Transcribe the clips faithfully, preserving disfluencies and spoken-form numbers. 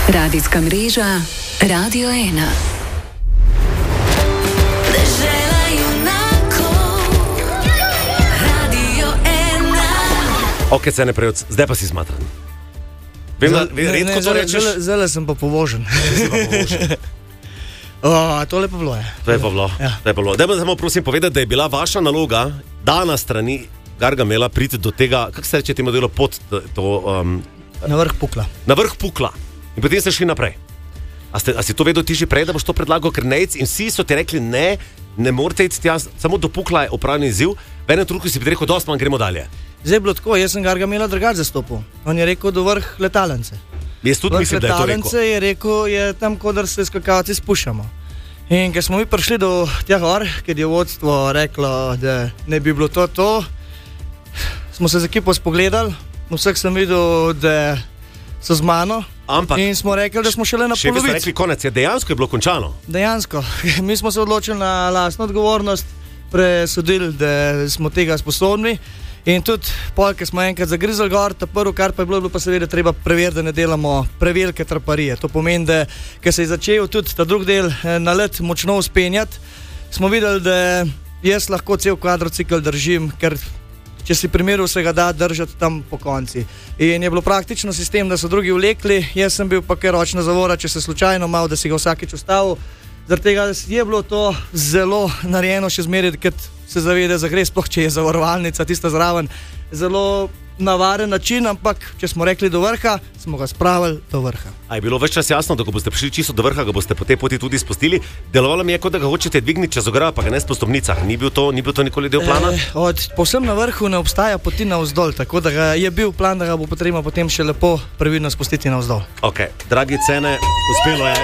Radijska mreža Radio ena. Ok, Cene Prevc, zdaj pa si smatran. Vem, da redko to rečeš. Zdaj sem pa povožen. O, to lepo bilo je. To je pa bilo. Ja. To je pa bilo. Dajmo samo prosim povedati, da je bila vaša naloga, dana strani Gargamela, priti do tega, kako se reče temu delu, pod to... Um, na vrh pukla. Na vrh pukla. In potem ste šli naprej. A, ste, a si to vedel ti že prej, da boš to predlagal, ker nejc in vsi so ti rekli, ne, ne morate iti tja, samo do pukla je opravljen izziv, v enem trenutku si bi rekel, dosti manj, gremo dalje. Zdaj je bilo tako, jaz sem Gargamela drugače zastopil. On je rekel do vrh letalence. Jaz tudi mislim, da je to rekel. Letalence je rekel, je tam, kodar se skakalci spuščamo. In ker smo mi prišli do tja gor, ker je vodstvo reklo, da ne bi bilo to to, smo se z ekipo spogledali, vseh sem videl, da so z mano. Ampak, in smo rekli, da smo šele na polovici. Še bi ste rekli konec, je dejansko je bilo končano. Dejansko. Mi smo se odločili na lastno odgovornost, presodili, da smo tega sposobni. In tudi, pol, ker smo enkrat zagrizali gor, ta prvo, kar pa je bilo, bilo pa seveda treba preveriti, da ne delamo prevelike traparije. To pomeni, da ker se je začel tudi ta drug del na let močno uspenjati, smo videli, da jaz lahko cel kvadrocikl držim, ker če si primeril se ga da držati tam po konci. In je bilo praktično sistem, da so drugi vlekli, jaz sem bil pa kar ročna zavora, če se slučajno mal, da si ga vsakič ustavil. Zaradi tega je bilo to zelo narejeno še zmeraj, ker se zavede za gre, sploh če je zavarovalnica tista zraven, zelo navaren način, ampak če smo rekli do vrha, smo ga spravili do vrha. A je bilo več čas jasno, da ko boste prišli čisto do vrha, ga boste po tej poti tudi spustili? Delovalo mi je, kot da ga hočete dvigniti čez ogrado, pa ga ne s postopnicah. Ni bil to, ni bil to nikoli del plana? E, od povsem na vrhu ne obstaja poti navzdol, tako da ga je bil plan, da ga bo potrebno potem še lepo previdno spustiti navzdol. Ok, dragi Cene, uspelo je.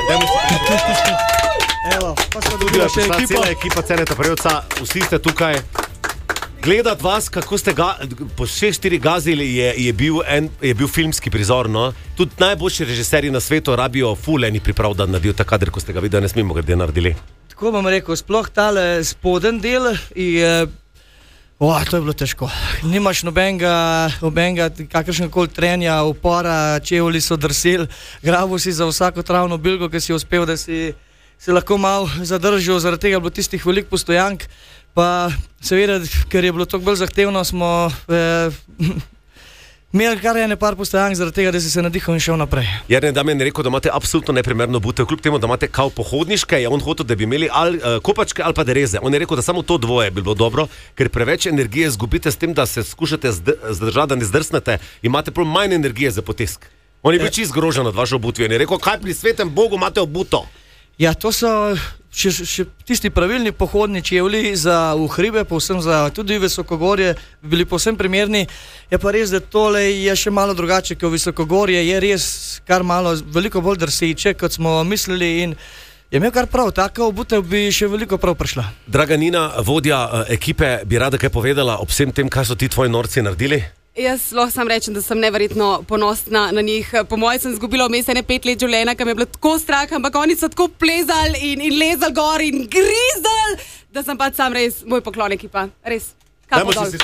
Evo, pa so dobila še ekipo. Cela ekipa Ceneta Prevca, vsi ste tukaj. Gledati vas, kako ste ga, po šest štiri gazili, je, je, bil en, je bil filmski prizor. No? Tudi najboljši režiserji na svetu rabijo ful enih priprav, da naredijo ta kader, ko ste ga videli, ne smemo ga naredili. Tako bom rekel, sploh tale spoden del je... O, to je bilo težko. Nimaš nobenega, nobenega kakršnega koli trenja, upora, čevlji so drseli, grabil si za vsako travno bilgo, ki si uspel, da si se lahko malo zadržal, zaradi tega je bilo tistih velik postojank, pa seveda, ker je bilo toliko bolj zahtevno, smo eh, imeli kar ene par postojank, zaradi tega, da si se nadihal in šel naprej. Jernej Damjan je rekel, da imate absolutno neprimerno butev, kljub temu, da imate kao pohodniške, je on hotel, da bi imeli ali uh, kopačke ali pa dereze. On je rekel, da samo to dvoje bi bilo dobro, ker preveč energije zgubite s tem, da se skušate zdržati, da ne zdrsnete, imate prav manj energije za potisk. On je bil čist grožen od vaše obutve in je rekel, kaj pri svetem Bogu imate obuto? Ja, to so še, še tisti pravilni pohodni čevlji za v hribe, povsem za tudi visokogorje, bili povsem primerni. Je pa res, da tole je še malo drugače, kot visokogorje, je res kar malo, veliko bolj drseče, kot smo mislili in je imel kar prav, taka obutev bi še veliko prav prišla. Draga Nina, vodja uh, ekipe, bi rada kaj povedala ob vsem tem, kaj so ti tvoji norci naredili? Jaz lahko sam rečem, da sem neverjetno ponosna na njih. Po mojem sem izgubila vmes ene pet let življenja, ker mi je bilo tako strah, ampak oni so tako plezali in, in lezali gor in grizali, da sem pač sam res moj poklon ekipa. Res. Kapo dol.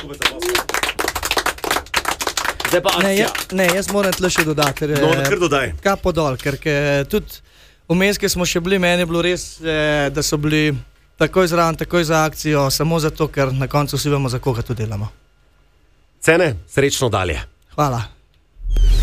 Zdaj pa akcija. Ne, ja, ne, jaz moram tle še dodati. Ker, no, kar dodaj. Kapo dol, ker, ker tudi vmes, ki smo še bili, meni je bilo res, eh, da so bili takoj zraven, takoj za akcijo, samo zato, ker na koncu vsi vemo, za koga to delamo. Cene, srečno dalje. Hvala.